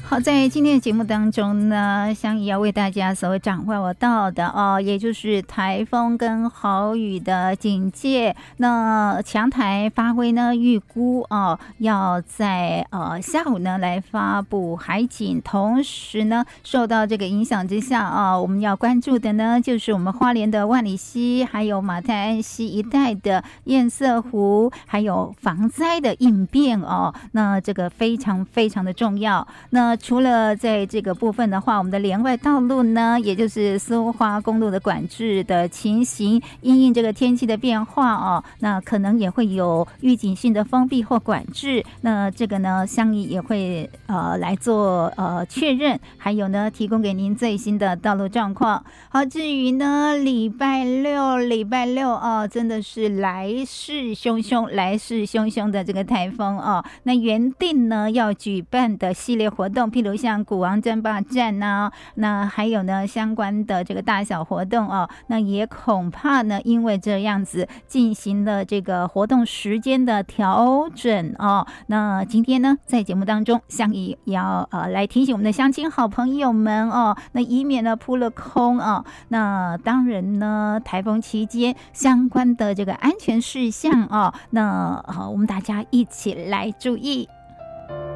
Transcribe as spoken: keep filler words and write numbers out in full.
好，在今天的节目当中呢，香怡要为大家所掌握到的哦，也就是台风跟豪雨的警戒。那强台发挥呢，预估哦要在呃下午呢来发布海警，同时呢受到这个影响之下啊，我们要关注的呢就是我们花莲的万里溪，还有马太安溪一带的堰塞湖，还有防灾的应变哦。那这个非常非常的重要。那除了在这个部分的话，我们的连外道路呢，也就是苏花公路的管制的情形，因应这个天气的变化哦，那可能也会有预警性的封闭或管制。那这个呢，乡议也会呃来做呃确认，还有呢，提供给您最新的道路状况。好，至于呢，礼拜六，礼拜六哦，真的是来势汹汹，来势汹汹的这个台风哦。那原定呢要举办的系列活动，譬如像古王争霸战啊，那还有呢相关的这个大小活动哦，那也恐怕呢因为这样子进行了这个活动时间的调整哦。那今天呢在节目当中，香怡要呃来提醒我们的乡亲好朋友们哦，那以免呢扑了空哦。那当然呢，台风期间相关的这个安全事项哦，那好、呃，我们大家一起来注意。